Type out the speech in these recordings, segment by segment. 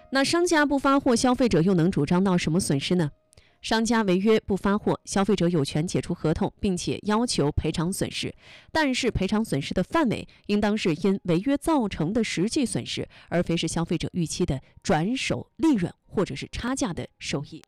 那商家不发货，消费者又能主张到什么损失呢？商家违约不发货，消费者有权解除合同，并且要求赔偿损失，但是赔偿损失的范围应当是因违约造成的实际损失，而非是消费者预期的转手利润或者是差价的收益。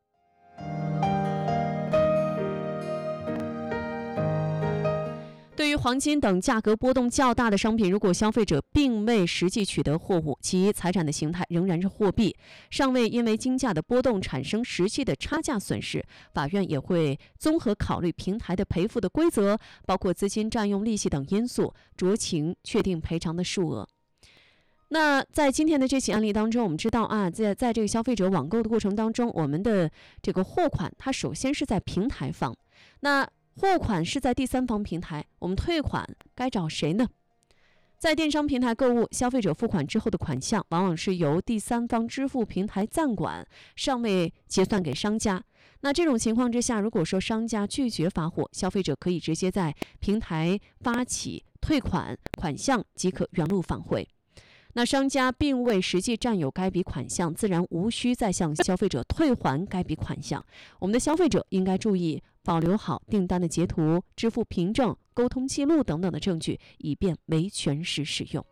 对于黄金等价格波动较大的商品，如果消费者并未实际取得货物，其财产的形态仍然是货币，尚未因为金价的波动产生实际的差价损失，法院也会综合考虑平台的赔付的规则，包括资金占用、利息等因素，酌情确定赔偿的数额。那在今天的这起案例当中，我们知道在这个消费者网购的过程当中，我们的这个货款它首先是在平台方，那货款是在第三方平台，我们退款该找谁呢？在电商平台购物，消费者付款之后的款项往往是由第三方支付平台暂管，尚未结算给商家。那这种情况之下，如果说商家拒绝发货，消费者可以直接在平台发起退款，款项即可原路返回。那商家并未实际占有该笔款项，自然无需再向消费者退还该笔款项。我们的消费者应该注意保留好订单的截图、支付凭证、沟通记录等等的证据，以便维权时使用。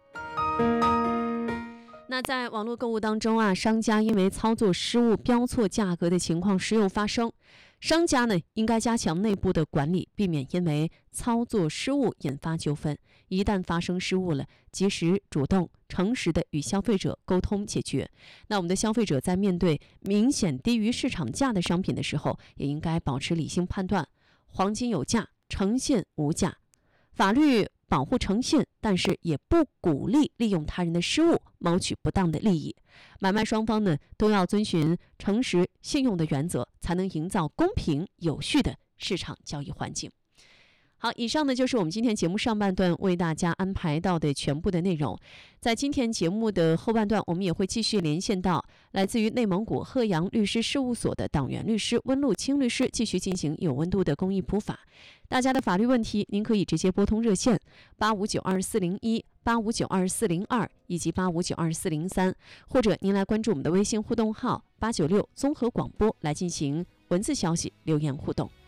那在网络购物当中商家因为操作失误标错价格的情况时有发生，商家呢应该加强内部的管理，避免因为操作失误引发纠纷。一旦发生失误了，及时主动诚实的与消费者沟通解决。那我们的消费者在面对明显低于市场价的商品的时候，也应该保持理性判断。黄金有价，诚信无价。法律保护诚信，但是也不鼓励利用他人的失误谋取不当的利益。买卖双方呢都要遵循诚实信用的原则，才能营造公平有序的市场交易环境。好，以上呢就是我们今天节目上半段为大家安排到的全部的内容。在今天节目的后半段，我们也会继续连线到来自于内蒙古鹤阳律师事务所的党员律师温路清律师，继续进行有温度的公益普法。大家的法律问题，您可以直接拨通热线85922401、85922402以及85922403，或者您来关注我们的微信互动号896综合广播来进行文字消息留言互动。